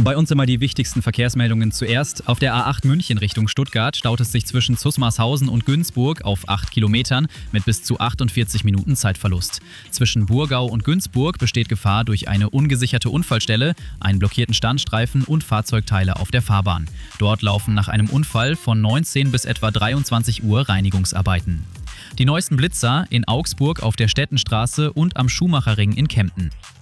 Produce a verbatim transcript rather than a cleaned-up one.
Bei uns immer die wichtigsten Verkehrsmeldungen zuerst. Auf der A acht München Richtung Stuttgart staut es sich zwischen Zusmarshausen und Günzburg auf acht Kilometern mit bis zu achtundvierzig Minuten Zeitverlust. Zwischen Burgau und Günzburg besteht Gefahr durch eine ungesicherte Unfallstelle, einen blockierten Standstreifen und Fahrzeugteile auf der Fahrbahn. Dort laufen nach einem Unfall von neunzehn bis etwa dreiundzwanzig Uhr Reinigungsarbeiten. Die neuesten Blitzer in Augsburg auf der Stettenstraße und am Schumacherring in Kempten.